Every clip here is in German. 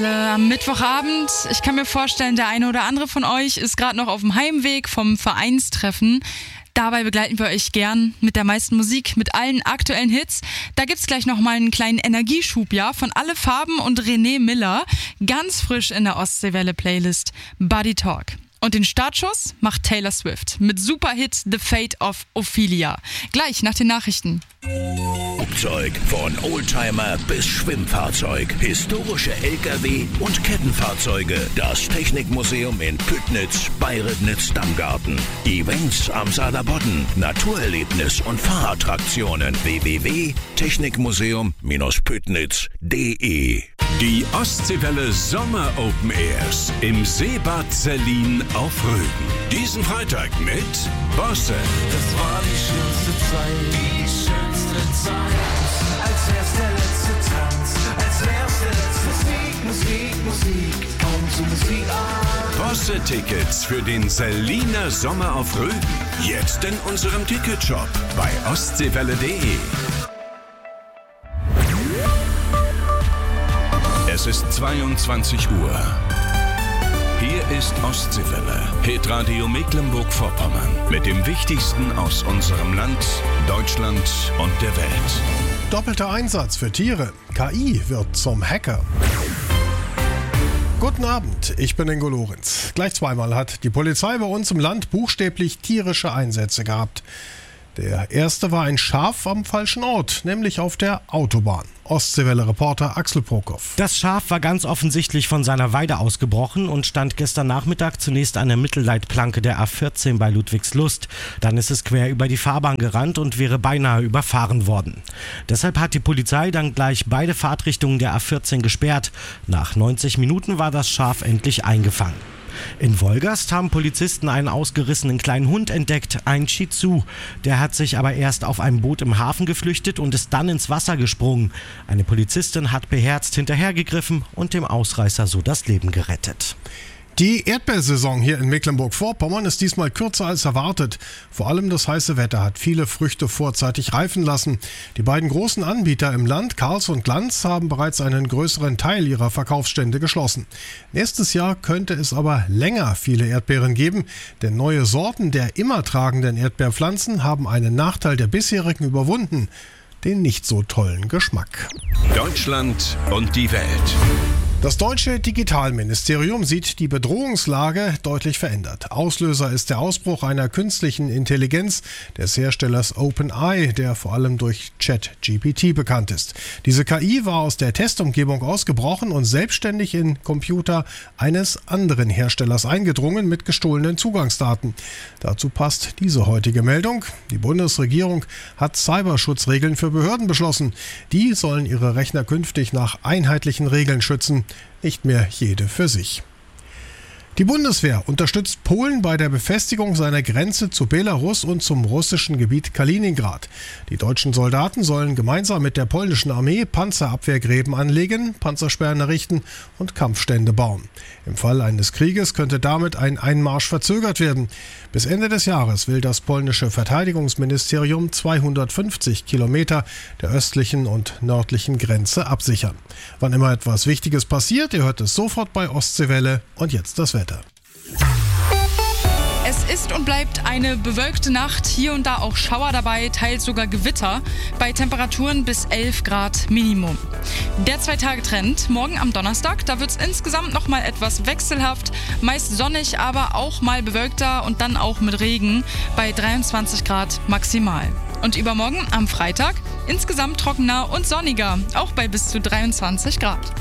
Am Mittwochabend, ich kann mir vorstellen, der eine oder andere von euch ist gerade noch auf dem Heimweg vom Vereinstreffen. Dabei begleiten wir euch gern mit der meisten Musik, mit allen aktuellen Hits. Da gibt's gleich nochmal einen kleinen Energieschub, ja, von Alle Farben und René Miller. Ganz frisch in der Ostseewelle-Playlist Buddy Talk. Und den Startschuss macht Taylor Swift mit Superhit The Fate of Ophelia. Gleich nach den Nachrichten. Flugzeug, von Oldtimer bis Schwimmfahrzeug, historische LKW und Kettenfahrzeuge. Das Technikmuseum in Püttnitz bei Ribnitz-Damgarten. Events am Saarlandbodden, Naturerlebnis und Fahrattraktionen. www.technikmuseum-püttnitz.de. Die Ostseewelle Sommer Open Airs im Seebad Sellin auf Rügen. Diesen Freitag mit Bosse. Das war die schönste Zeit, die schönste Zeit. Als wär's der letzte Tanz, als wär's der letzte Musik, komm zu Musikabend. Bosse-Tickets für den Selliner Sommer auf Rügen. Jetzt in unserem Ticketshop bei ostseewelle.de. Es ist 22 Uhr. Hier ist Ostseewelle, Hitradio Mecklenburg-Vorpommern mit dem Wichtigsten aus unserem Land, Deutschland und der Welt. Doppelter Einsatz für Tiere. KI wird zum Hacker. Guten Abend, ich bin Ingo Lorenz. Gleich zweimal hat die Polizei bei uns im Land buchstäblich tierische Einsätze gehabt. Der erste war ein Schaf am falschen Ort, nämlich auf der Autobahn. Ostseewelle-Reporter Axel Prokop. Das Schaf war ganz offensichtlich von seiner Weide ausgebrochen und stand gestern Nachmittag zunächst an der Mittelleitplanke der A14 bei Ludwigslust. Dann ist es quer über die Fahrbahn gerannt und wäre beinahe überfahren worden. Deshalb hat die Polizei dann gleich beide Fahrtrichtungen der A14 gesperrt. Nach 90 Minuten war das Schaf endlich eingefangen. In Wolgast haben Polizisten einen ausgerissenen kleinen Hund entdeckt, einen Shih Tzu. Der hat sich aber erst auf einem Boot im Hafen geflüchtet und ist dann ins Wasser gesprungen. Eine Polizistin hat beherzt hinterhergegriffen und dem Ausreißer so das Leben gerettet. Die Erdbeersaison hier in Mecklenburg-Vorpommern ist diesmal kürzer als erwartet. Vor allem das heiße Wetter hat viele Früchte vorzeitig reifen lassen. Die beiden großen Anbieter im Land, Karls und Glanz, haben bereits einen größeren Teil ihrer Verkaufsstände geschlossen. Nächstes Jahr könnte es aber länger viele Erdbeeren geben, denn neue Sorten der immer tragenden Erdbeerpflanzen haben einen Nachteil der bisherigen überwunden, den nicht so tollen Geschmack. Deutschland und die Welt. Das deutsche Digitalministerium sieht die Bedrohungslage deutlich verändert. Auslöser ist der Ausbruch einer künstlichen Intelligenz des Herstellers OpenAI, der vor allem durch ChatGPT bekannt ist. Diese KI war aus der Testumgebung ausgebrochen und selbstständig in Computer eines anderen Herstellers eingedrungen mit gestohlenen Zugangsdaten. Dazu passt diese heutige Meldung. Die Bundesregierung hat Cyberschutzregeln für Behörden beschlossen. Die sollen ihre Rechner künftig nach einheitlichen Regeln schützen. Nicht mehr jede für sich. Die Bundeswehr unterstützt Polen bei der Befestigung seiner Grenze zu Belarus und zum russischen Gebiet Kaliningrad. Die deutschen Soldaten sollen gemeinsam mit der polnischen Armee Panzerabwehrgräben anlegen, Panzersperren errichten und Kampfstände bauen. Im Fall eines Krieges könnte damit ein Einmarsch verzögert werden. Bis Ende des Jahres will das polnische Verteidigungsministerium 250 Kilometer der östlichen und nördlichen Grenze absichern. Wann immer etwas Wichtiges passiert, ihr hört es sofort bei Ostseewelle. Und jetzt das Wetter. Es ist und bleibt eine bewölkte Nacht, hier und da auch Schauer dabei, teils sogar Gewitter, bei Temperaturen bis 11 Grad Minimum. Der 2-Tage-Trend, morgen am Donnerstag, da wird es insgesamt nochmal etwas wechselhaft, meist sonnig, aber auch mal bewölkter und dann auch mit Regen bei 23 Grad maximal. Und übermorgen am Freitag insgesamt trockener und sonniger, auch bei bis zu 23 Grad.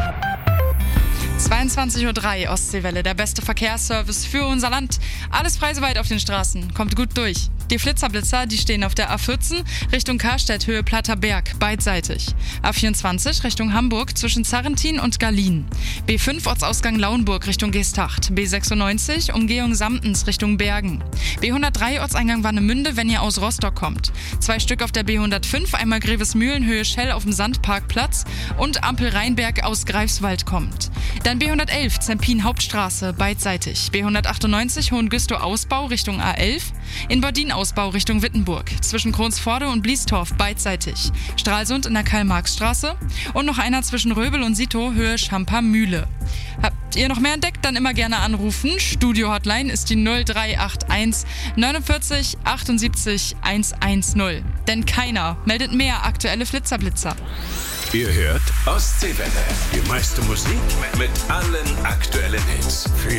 22:03 Uhr Ostseewelle, der beste Verkehrsservice für unser Land. Alles preisweit auf den Straßen, kommt gut durch. Die Flitzerblitzer, die stehen auf der A14 Richtung Karstedt, Höhe Platter Berg, beidseitig. A24 Richtung Hamburg zwischen Zarrentin und Garlin. B5 Ortsausgang Lauenburg Richtung Geesthacht. B96 Umgehung Samtens Richtung Bergen. B103 Ortseingang Warnemünde, wenn ihr aus Rostock kommt. 2 Stück auf der B105, einmal Grevesmühlen, Höhe Schell auf dem Sandparkplatz und Ampel Rheinberg aus Greifswald kommt. Dann B111 Zempin Hauptstraße beidseitig. B198 Hohengüstow Ausbau Richtung A11. In Bordin Ausbau Richtung Wittenburg. Zwischen Kronsforde und Bliestorf beidseitig. Stralsund in der Karl-Marx-Straße. Und noch einer zwischen Röbel und Sito Höhe Schamper-Mühle. Habt ihr noch mehr entdeckt? Dann immer gerne anrufen. Studio-Hotline ist die 0381 49 78 110. Denn keiner meldet mehr aktuelle Flitzerblitzer. Ihr hört Ostseewelle. Die meiste Musik mit allen aktuellen Hits. Für